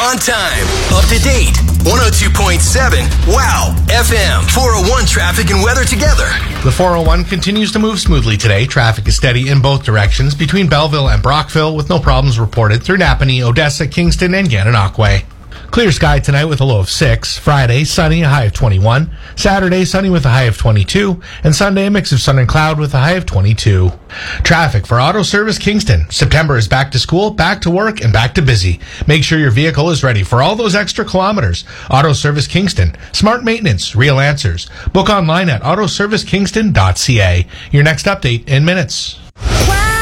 On time, up to date, 102.7 Wow FM. 401 traffic and weather together. The 401 continues to move smoothly today. Traffic is steady in both directions between Belleville and Brockville with no problems reported through Napanee, Odessa, Kingston, and Gananoque. Clear sky tonight with a low of 6. Friday, sunny, a high of 21. Saturday, sunny with a high of 22. And Sunday, a mix of sun and cloud with a high of 22. Traffic for Auto Service Kingston. September is back to school, back to work, and back to busy. Make sure your vehicle is ready for all those extra kilometers. Auto Service Kingston. Smart maintenance, real answers. Book online at autoservicekingston.ca. Your next update in minutes.